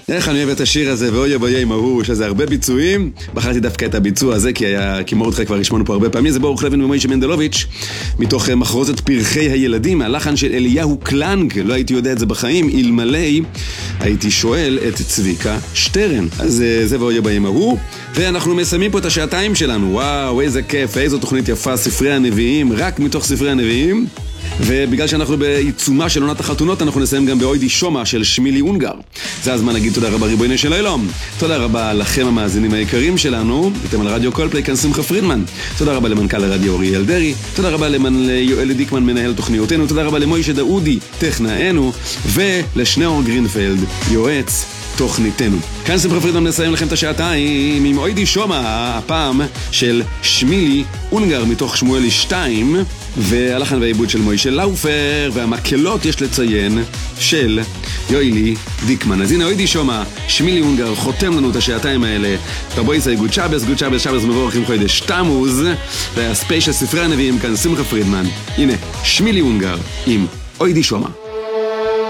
איך אני אוהב את השיר הזה, ואוי אבוי עם ההוא, שזה הרבה ביצועים. בחרתי דווקא את הביצוע הזה, כי מרדכי כבר השמענו פה הרבה פעמים. זה ברוך לוין ומוישה מנדלוביץ', מתוך מחרוזת פרחי הילדים, הלחן של אליהו קלנג. לא הייתי יודע את זה בחיים, אלמלא הייתי שואל את צביקה שטרן. אז זה ואוי אבוי עם ההוא. ואנחנו מסיימים פה את השעתיים שלנו. וואו, איזה כיף, איזו תוכנית יפה, ספרי הנביאים, רק מתוך ספרי הנביאים. ובגלל שאנחנו בעיצומה של עונת החתונות, אנחנו נסיים גם באוידי שומע של שמילי אונגר. זה הזמן להגיד תודה רבה ריבונו של עולם. תודה רבה לכם המאזינים היקרים שלנו. אתם על רדיו קולפליי, כאן שמחה פרידמן. תודה רבה למנכ"ל הרדיו אוריאל דרי. תודה רבה ליואל דיקמן מנהל תוכניותינו. תודה רבה למוישה דאודי טכנאנו, ולשניאור גרינפלד יועץ תוכניתנו. כאן שמחה פרידמן נסיים לכם את השעתיים עם אוידי שומע, הפעם של שמילי אונגר מתוך שמואלי 2, והלחן והעיבוד של מוישה לאופר, והמקלות יש לציין של יואלי דיקמן. אז הנה אוידי שומע, שמילי אונגר חותם לנו את השעתיים האלה. רבוי ישראל, גוד שבס, שבס מבורכים חודש תמוז, והספיישל ספרי הנביאים, כאן שמחה פרידמן. הנה שמילי אונגר עם אוידי שומע.